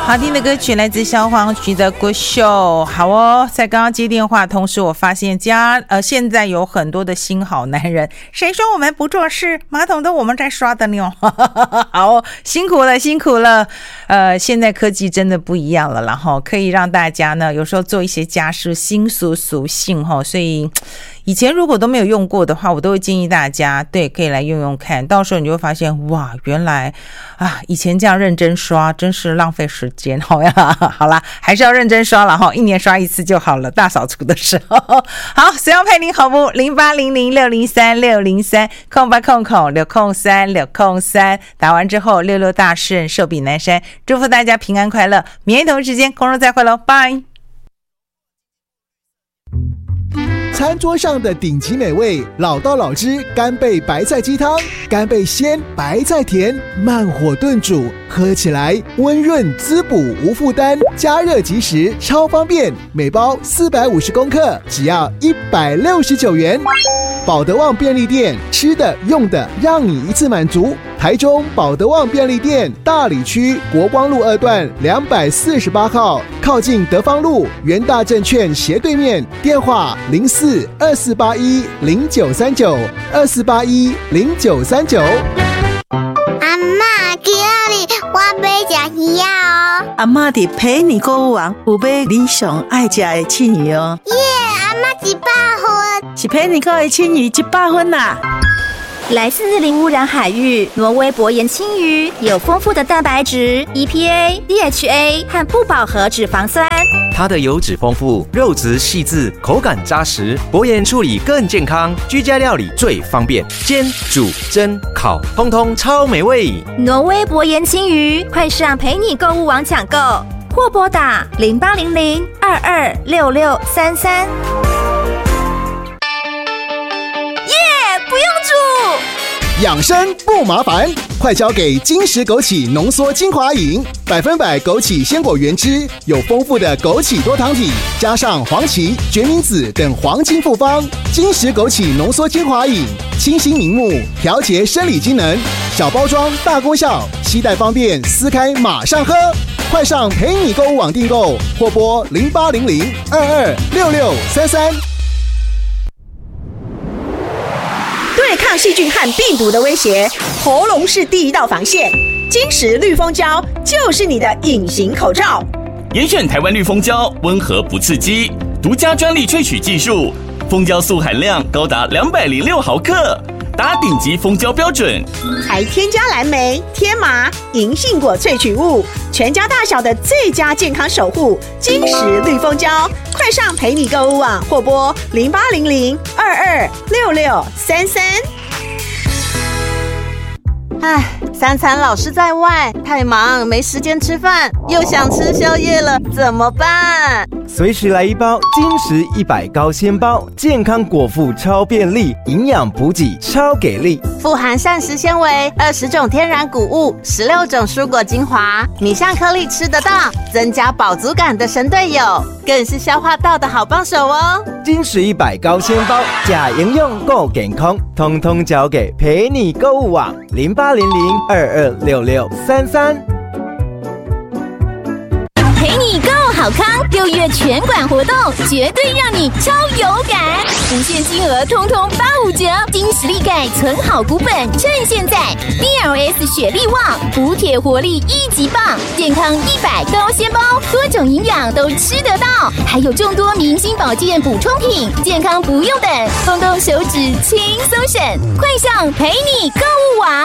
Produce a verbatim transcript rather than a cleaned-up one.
好听的歌曲来自萧煌奇的《Good Show》。好哦，在刚刚接电话同时，我发现家呃现在有很多的新好男人，谁说我们不做事？马桶都我们在刷的呢。好哦，辛苦了，辛苦了。呃，现在科技真的不一样了，然后可以让大家呢有时候做一些家事，心属属性哈，所以。以前如果都没有用过的话，我都会建议大家对可以来用用看，到时候你就会发现哇，原来啊以前这样认真刷真是浪费时间。好呀，好啦，还是要认真刷了哈，一年刷一次就好了，大扫除的时候。好，谁要配您好不？零八零零六零三六零三空八空空六空三六空三，打完之后六六大顺，寿比南山，祝福大家平安快乐。明天同一时间空中再会喽，拜。 餐桌上的顶级美味，老道老汁干贝白菜鸡汤，干贝鲜，白菜甜，慢火炖煮，喝起来温润滋补无负担，加热即食，超方便。每包四百五十公克，只要一百六十九元。保德旺便利店，吃的用的让你一次满足。台中保德旺便利店大里区国光路二段两百四十八号，靠近德芳路元大证券斜对面，电话零四二四八一零九三九二四八一零九三九。 阿嬷，今日我要吃鱼哦。 阿嬷伫陪你购物网有买你上爱吃的青鱼哦。 耶，阿嬷一百分， 是陪你购的青鱼一百分啦。 来自零污染海域，挪威薄盐青鱼有丰富的蛋白质、E P A、D H A 和不饱和脂肪酸。 它的油脂丰富，肉质细致，口感扎实，薄盐处理更健康，居家料理最方便，煎、煮、蒸、烤，通通超美味。 挪威薄盐青鱼，快上陪你购物网抢购，或拨打零八零零二二六六三三。不用煮， 养生不麻烦，快交给金石枸杞浓缩精华饮，百分百枸杞鲜果原汁，有丰富的枸杞多糖体，加上黄芪、决明子等黄金复方。金石枸杞浓缩精华饮，清新明目，调节生理机能，小包装大功效，携带方便，撕开马上喝。快上陪你购物网订购，或拨零八零零二二六六三三。 对抗细菌和病毒的威胁，喉咙是第一道防线。金石绿蜂胶就是你的隐形口罩。 严选台湾绿蜂胶，温和不刺激，独家专利萃取技术，蜂胶素含量高达两百零六毫克，达顶级蜂胶标准， 还添加蓝莓、天麻、银杏果萃取物，全家大小的最佳健康守护。金石绿蜂胶，快上陪你购物网或拨零八零零二二六六三三。 唉，三餐老是在外，太忙没时间吃饭，又想吃宵夜了，怎么办？ 随时来一包金石一百高纤包，健康果腹超便利，营养补给超给力， 富含膳食纤维、二十种天然谷物、十六种蔬果精华，米香颗粒吃得到，增加饱足感的神队友，更是消化道的好帮手哦。 金石一百高纤包，假营养够健康，通通交给陪你购物网零八零零二二六六三三。 陪你购好康，六月全馆活动绝对让你超有感，无限金额通通八五折，金石力钙存好股本，趁现在 D L S 雪力旺，补铁活力一级棒，健康一百高纤包，多种营养都吃得到，还有众多明星保健补充品，健康不用等，动动手指轻松省，快上陪你购物网。